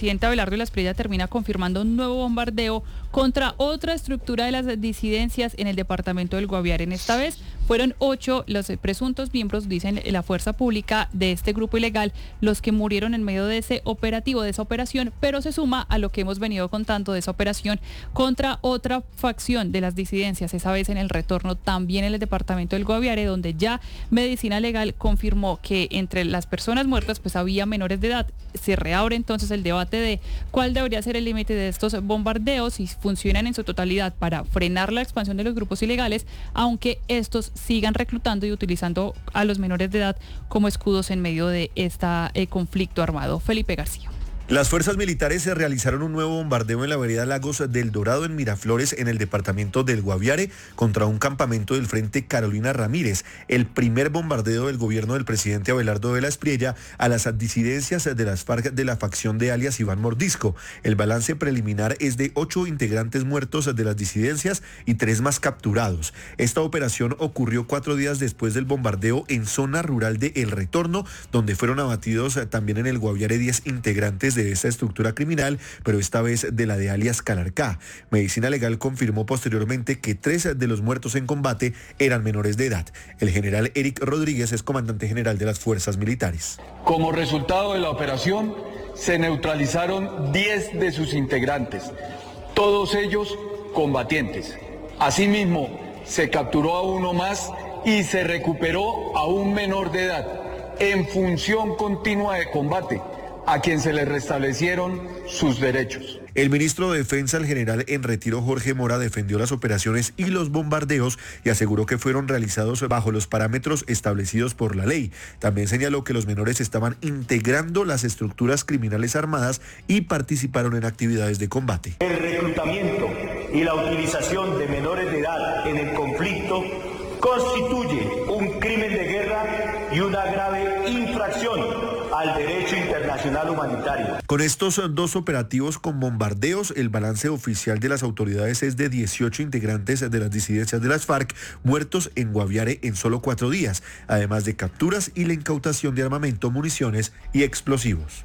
presidente Abelardo Lasprilla termina confirmando un nuevo bombardeo contra otra estructura de las disidencias en el departamento del Guaviare. En esta vez fueron 8 los presuntos miembros, dicen la fuerza pública, de este grupo ilegal, los que murieron en medio de ese operativo, de esa operación, pero se suma a lo que hemos venido contando de esa operación contra otra facción de las disidencias, esa vez en el retorno también en el departamento del Guaviare, donde ya Medicina Legal confirmó que entre las personas muertas pues había menores de edad. Se reabre entonces el debate de cuál debería ser el límite de estos bombardeos, si funcionan en su totalidad para frenar la expansión de los grupos ilegales, aunque estos sigan reclutando y utilizando a los menores de edad como escudos en medio de este conflicto armado. Felipe García. Las fuerzas militares se realizaron un nuevo bombardeo en la vereda Lagos del Dorado en Miraflores, en el departamento del Guaviare, contra un campamento del Frente Carolina Ramírez, el primer bombardeo del gobierno del presidente Abelardo Lasprilla a las disidencias de las FARC de la facción de alias Iván Mordisco. El balance preliminar es de 8 integrantes muertos de las disidencias y 3 más capturados. Esta operación ocurrió 4 días después del bombardeo en zona rural de El Retorno, donde fueron abatidos también en el Guaviare 10 integrantes de esta estructura criminal, pero esta vez de la de alias Calarcá. Medicina Legal confirmó posteriormente que 3 de los muertos en combate eran menores de edad. El general Eric Rodríguez es comandante general de las fuerzas militares. Como resultado de la operación, se neutralizaron 10 de sus integrantes, todos ellos combatientes. Asimismo, se capturó a uno más y se recuperó a un menor de edad en función continua de combate, a quien se le restablecieron sus derechos. El ministro de Defensa, el general en retiro Jorge Mora, defendió las operaciones y los bombardeos y aseguró que fueron realizados bajo los parámetros establecidos por la ley. También señaló que los menores estaban integrando las estructuras criminales armadas y participaron en actividades de combate. El reclutamiento y la utilización de menores de edad en el conflicto constituye un crimen de guerra y una grave infracción al derecho internacional humanitario. Con estos 2 operativos con bombardeos, el balance oficial de las autoridades es de 18 integrantes de las disidencias de las FARC muertos en Guaviare en solo 4 días, además de capturas y la incautación de armamento, municiones y explosivos.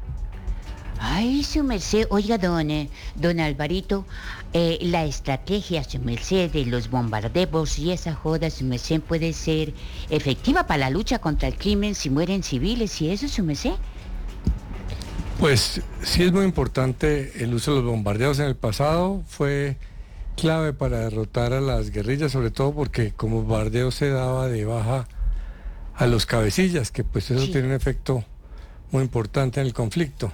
Ay, su merced, oiga, don Alvarito, la estrategia, su merced, de los bombardeos y esa joda, su merced, puede ser efectiva para la lucha contra el crimen si mueren civiles y eso, su merced. Pues sí es muy importante el uso de los bombardeos. En el pasado fue clave para derrotar a las guerrillas, sobre todo porque como bombardeo se daba de baja a los cabecillas, que pues eso tiene un efecto muy importante en el conflicto.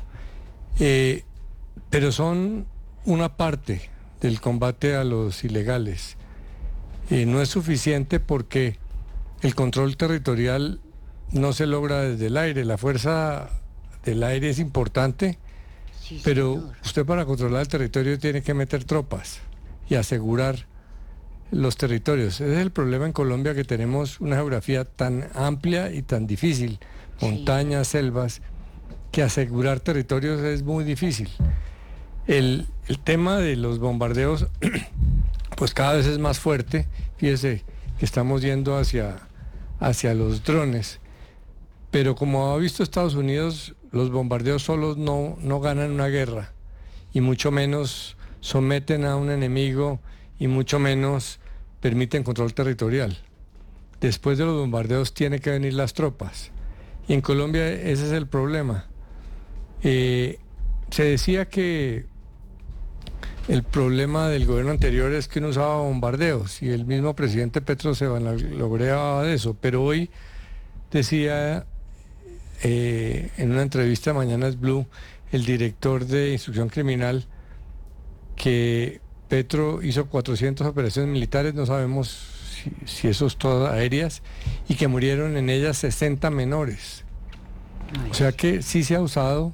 Pero son una parte del combate a los ilegales. No es suficiente porque el control territorial no se logra desde el aire. La fuerza del aire es importante, pero usted para controlar el territorio tiene que meter tropas y asegurar los territorios. Ese es el problema en Colombia, que tenemos una geografía tan amplia y tan difícil, montañas, selvas, que asegurar territorios es muy difícil. El tema de los bombardeos pues cada vez es más fuerte. Fíjese que estamos yendo hacia los drones, pero como ha visto Estados Unidos, los bombardeos solos no ganan una guerra, y mucho menos someten a un enemigo, y mucho menos permiten control territorial. Después de los bombardeos tienen que venir las tropas, y en Colombia ese es el problema. Se decía que el problema del gobierno anterior es que no usaba bombardeos, y el mismo presidente Petro se vanagloriaba de eso, pero hoy decía en una entrevista a Mañanas Blue el director de Instrucción Criminal que Petro hizo 400 operaciones militares, no sabemos si eso es todas aéreas, y que murieron en ellas 60 menores. O sea que sí se ha usado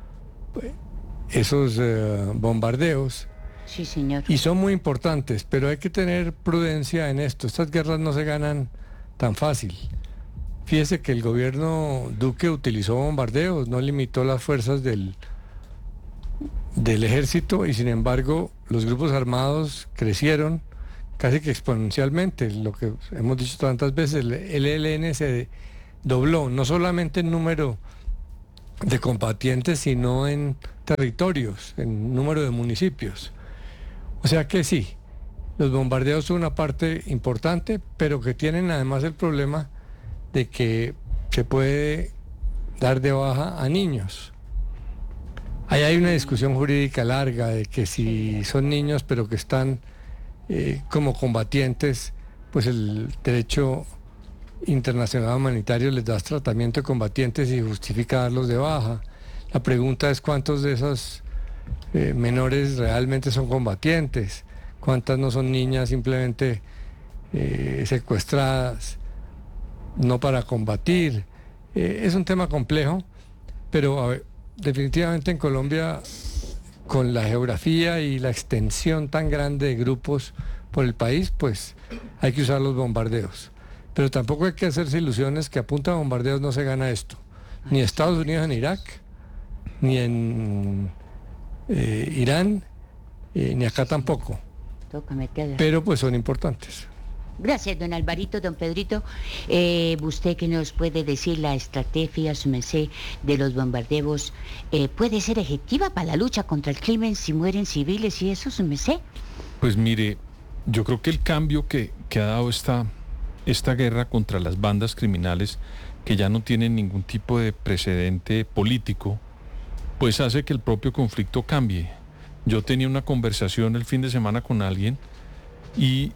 esos bombardeos. Sí, señor. Y son muy importantes, pero hay que tener prudencia en esto. Estas guerras no se ganan tan fácil. Fíjese que el gobierno Duque utilizó bombardeos, no limitó las fuerzas del ejército, y sin embargo los grupos armados crecieron casi que exponencialmente. Lo que hemos dicho tantas veces, el ELN se dobló, no solamente en número de combatientes, sino en territorios, en número de municipios. O sea que sí, los bombardeos son una parte importante, pero que tienen además el problema de que se puede dar de baja a niños. Ahí hay una discusión jurídica larga de que si son niños pero que están como combatientes, pues el derecho internacional humanitario les da tratamiento de combatientes y justifica darlos de baja. La pregunta es cuántos de esos menores realmente son combatientes, cuántas no son niñas simplemente secuestradas, no para combatir. Es un tema complejo, pero a ver, definitivamente en Colombia, con la geografía y la extensión tan grande de grupos por el país, pues hay que usar los bombardeos. Pero tampoco hay que hacerse ilusiones que a punta de bombardeos no se gana esto. Ni Estados Unidos en Irak, ni en Irán, ni acá tampoco. Pero pues son importantes. Gracias, don Alvarito, don Pedrito. Usted que nos puede decir la estrategia, su merced, de los bombardeos, ¿puede ser efectiva para la lucha contra el crimen si mueren civiles y eso, su merced? Pues mire, yo creo que el cambio que ha dado esta guerra contra las bandas criminales, que ya no tienen ningún tipo de precedente político, pues hace que el propio conflicto cambie. Yo tenía una conversación el fin de semana con alguien y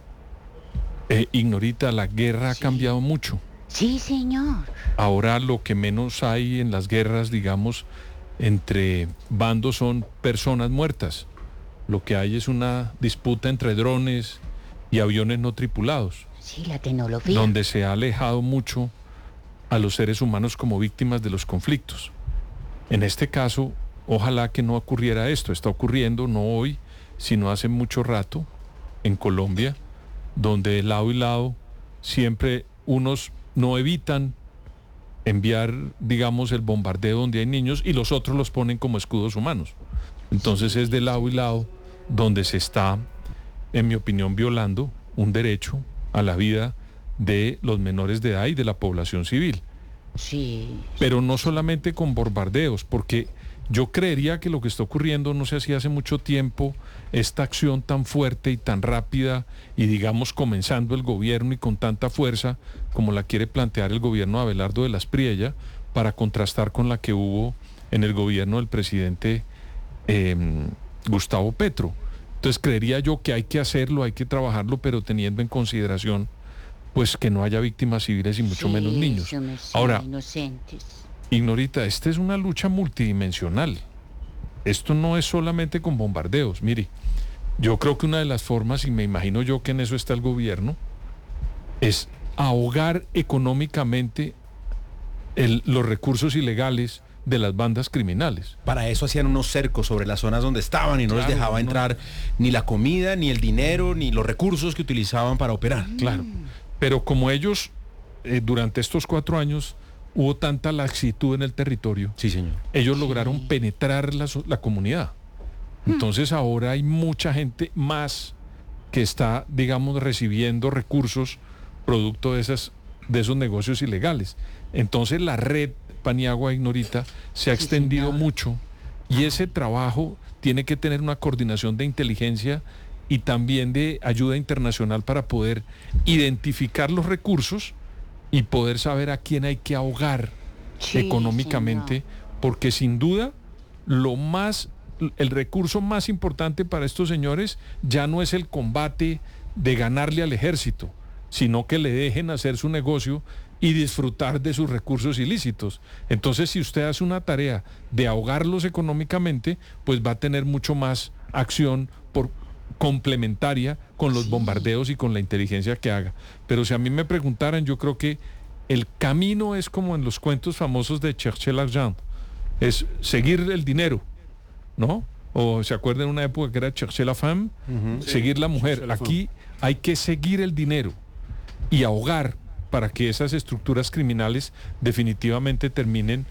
Ignorita, la guerra ha cambiado mucho. Sí, señor. Ahora lo que menos hay en las guerras, digamos, entre bandos son personas muertas. Lo que hay es una disputa entre drones y aviones no tripulados. Sí, la tecnología. Donde se ha alejado mucho a los seres humanos como víctimas de los conflictos. En este caso, ojalá que no ocurriera esto. Está ocurriendo no hoy, sino hace mucho rato en Colombia, donde de lado y lado siempre unos no evitan enviar, digamos, el bombardeo donde hay niños y los otros los ponen como escudos humanos. Entonces es de lado y lado donde se está, en mi opinión, violando un derecho a la vida de los menores de edad y de la población civil. Sí. Pero no solamente con bombardeos, porque yo creería que lo que está ocurriendo no se hacía hace mucho tiempo, esta acción tan fuerte y tan rápida y digamos comenzando el gobierno y con tanta fuerza como la quiere plantear el gobierno de Abelardo de la Espriella para contrastar con la que hubo en el gobierno del presidente Gustavo Petro. Entonces creería yo que hay que hacerlo, hay que trabajarlo, pero teniendo en consideración pues que no haya víctimas civiles y mucho menos niños. Ahora, inocentes. Ignorita, esta es una lucha multidimensional. Esto no es solamente con bombardeos. Mire, yo creo que una de las formas, y me imagino yo que en eso está el gobierno, es ahogar económicamente los recursos ilegales de las bandas criminales. Para eso hacían unos cercos sobre las zonas donde estaban y no les dejaba entrar ni la comida, ni el dinero, ni los recursos que utilizaban para operar. Claro, pero como ellos, durante estos 4 años, hubo tanta laxitud en el territorio, sí, señor, ellos lograron penetrar la comunidad. Entonces ahora hay mucha gente más que está, digamos, recibiendo recursos producto de esos negocios ilegales. Entonces la red Paniagua Ignorita se ha extendido mucho y ese trabajo tiene que tener una coordinación de inteligencia y también de ayuda internacional para poder identificar los recursos y poder saber a quién hay que ahogar económicamente, porque sin duda el recurso más importante para estos señores ya no es el combate de ganarle al ejército, sino que le dejen hacer su negocio y disfrutar de sus recursos ilícitos. Entonces, si usted hace una tarea de ahogarlos económicamente, pues va a tener mucho más acción complementaria con los bombardeos y con la inteligencia que haga. Pero si a mí me preguntaran, yo creo que el camino es como en los cuentos famosos de Cherchez Largent, es seguir el dinero, ¿no? O se acuerdan una época que era Cherchez la femme, seguir la mujer. Aquí hay que seguir el dinero y ahogar para que esas estructuras criminales definitivamente terminen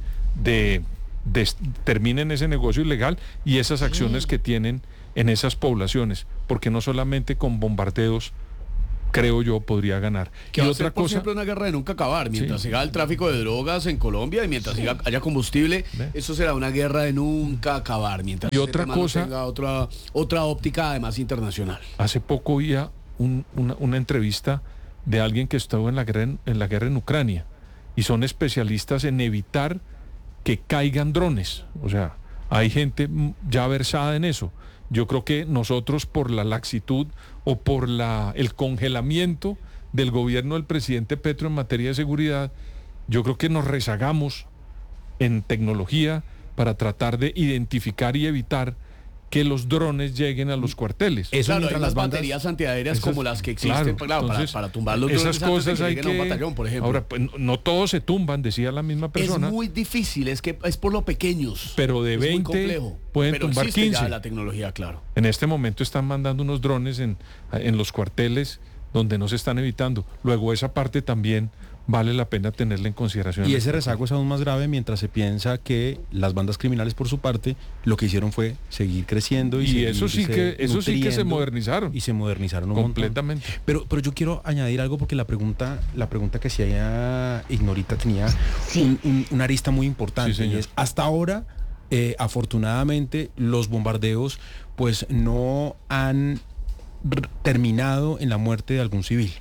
ese negocio ilegal y esas acciones que tienen en esas poblaciones, porque no solamente con bombardeos creo yo, podría ganar. Que va a ser, por ejemplo, una guerra de nunca acabar. Mientras siga el tráfico de drogas en Colombia y mientras haya combustible, eso será una guerra de nunca acabar. Mientras y otra cosa, tenga otra óptica, además internacional. Hace poco oía una entrevista de alguien que estuvo en la guerra en Ucrania y son especialistas en evitar que caigan drones. O sea, hay gente ya versada en eso. Yo creo que nosotros, por la laxitud o por el congelamiento del gobierno del presidente Petro en materia de seguridad, yo creo que nos rezagamos en tecnología para tratar de identificar y evitar que los drones lleguen a los cuarteles. Eso, claro, hay las baterías antiaéreas como las que existen, claro, entonces, para tumbar los drones. Esas cosas hay que a un batallón, por ejemplo. Ahora, pues, no todos se tumban, decía la misma persona. Es muy difícil, es por lo pequeños. Pero de 20 pueden tumbar 15. Ya la tecnología, claro. En este momento están mandando unos drones en los cuarteles donde no se están evitando. Luego esa parte también vale la pena tenerla en consideración. Y ese rezago es aún más grave mientras se piensa que las bandas criminales, por su parte, lo que hicieron fue seguir creciendo y eso sí que se modernizaron. Y se modernizaron completamente. Pero yo quiero añadir algo porque la pregunta que se haya Ignorita tenía una arista muy importante. Sí, y es, hasta ahora, afortunadamente, los bombardeos pues no han terminado en la muerte de algún civil.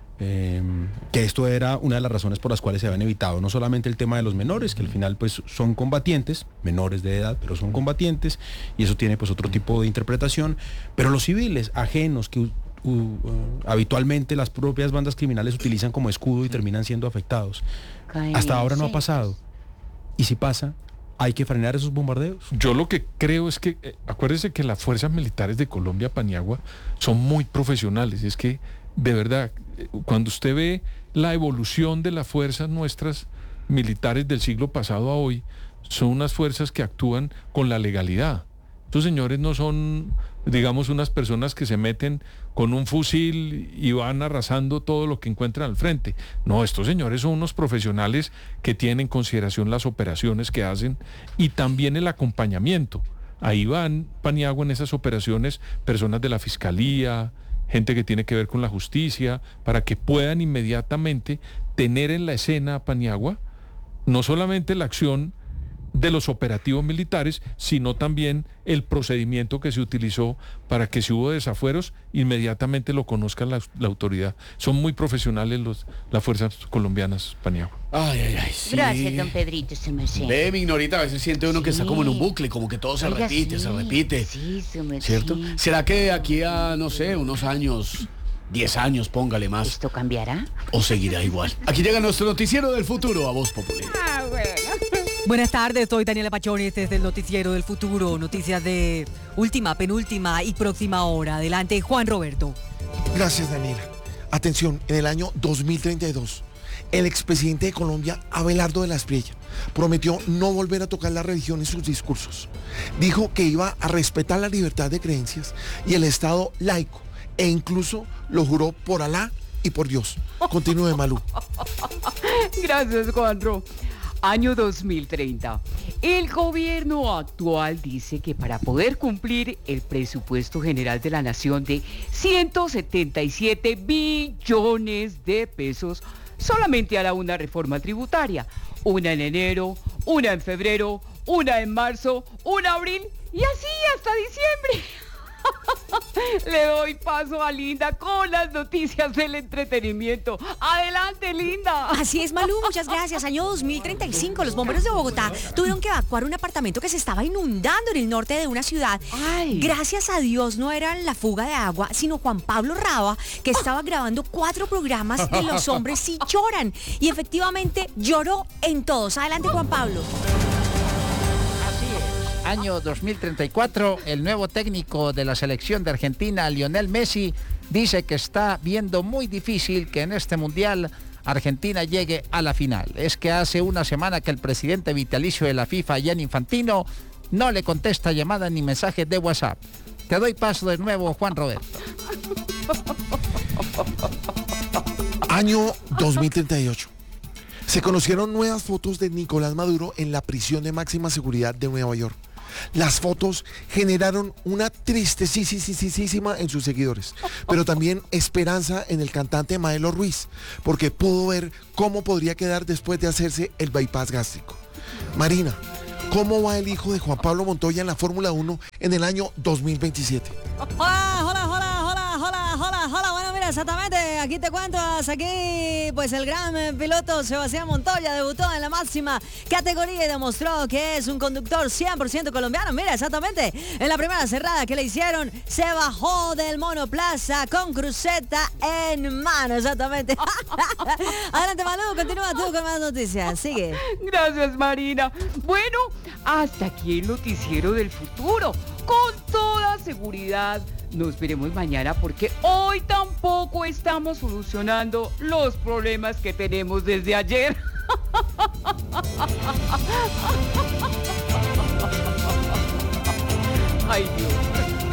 Que esto era una de las razones por las cuales se habían evitado no solamente el tema de los menores, que al final pues son combatientes, menores de edad, pero son combatientes, y eso tiene pues otro tipo de interpretación, pero los civiles ajenos que habitualmente las propias bandas criminales utilizan como escudo y terminan siendo afectados. Hasta ahora no ha pasado. Y si pasa, ¿hay que frenar esos bombardeos? Yo lo que creo es que, acuérdense que las fuerzas militares de Colombia, Paniagua, son muy profesionales. Es que, de verdad, cuando usted ve la evolución de las fuerzas nuestras militares del siglo pasado a hoy, son unas fuerzas que actúan con la legalidad. Estos señores no son, digamos, unas personas que se meten con un fusil y van arrasando todo lo que encuentran al frente. No, estos señores son unos profesionales que tienen en consideración las operaciones que hacen y también el acompañamiento. Ahí van, Paniagua, en esas operaciones, personas de la Fiscalía, gente que tiene que ver con la justicia, para que puedan inmediatamente tener en la escena, Paniagua, no solamente la acción de los operativos militares, sino también el procedimiento que se utilizó para que si hubo desafueros, inmediatamente lo conozca la autoridad. Son muy profesionales las fuerzas colombianas, Paniagua. Ay, sí. Gracias, don Pedrito, se me sé. Ve, mi Ignorita, a veces siente uno que está como en un bucle, como que todo se repite. Sí, se me ¿cierto? sí. ¿Será que de aquí a, no sé, unos años, 10 años, póngale más? ¿Esto cambiará? ¿O seguirá igual? Aquí llega nuestro noticiero del futuro a Voz Popular. Buenas tardes, soy Daniela Pachones desde el Noticiero del Futuro. Noticias de última, penúltima y próxima hora. Adelante, Juan Roberto. Gracias, Daniela. Atención, en el año 2032, el expresidente de Colombia, Abelardo de la Espriella, prometió no volver a tocar la religión en sus discursos. Dijo que iba a respetar la libertad de creencias y el Estado laico, e incluso lo juró por Alá y por Dios. Continúe, Malú. Gracias, Juanro. Año 2030. El gobierno actual dice que para poder cumplir el presupuesto general de la nación de 177 billones de pesos, solamente hará una reforma tributaria. Una en enero, una en febrero, una en marzo, una en abril y así hasta diciembre. Le doy paso a Linda con las noticias del entretenimiento. Adelante, Linda. Así es, Malú, muchas gracias. Año 2035, los bomberos de Bogotá tuvieron que evacuar un apartamento que se estaba inundando en el norte de una ciudad. Ay. Gracias a Dios no era la fuga de agua, sino Juan Pablo Raba, que estaba grabando 4 programas de Los Hombres Sí Lloran. Y efectivamente lloró en todos. Adelante, Juan Pablo. Año 2034, el nuevo técnico de la selección de Argentina, Lionel Messi, dice que está viendo muy difícil que en este mundial Argentina llegue a la final. Es que hace una semana que el presidente vitalicio de la FIFA, Gianni Infantino, no le contesta llamadas ni mensajes de WhatsApp. Te doy paso de nuevo, Juan Roberto. Año 2038. Se conocieron nuevas fotos de Nicolás Maduro en la prisión de máxima seguridad de Nueva York. Las fotos generaron una tristezísima en sus seguidores, pero también esperanza en el cantante Maelo Ruiz, porque pudo ver cómo podría quedar después de hacerse el bypass gástrico. Marina, ¿cómo va el hijo de Juan Pablo Montoya en la Fórmula 1 en el año 2027? Hola, bueno, mira, exactamente, aquí te cuento, aquí, pues el gran piloto Sebastián Montoya debutó en la máxima categoría y demostró que es un conductor 100% colombiano. Mira, exactamente, en la primera cerrada que le hicieron, se bajó del monoplaza con cruceta en mano, exactamente. Adelante, Malú, continúa tú con más noticias, sigue. Gracias, Marina. Bueno, hasta aquí el noticiero del futuro. Con toda seguridad nos veremos mañana porque hoy tampoco estamos solucionando los problemas que tenemos desde ayer. Ay, Dios.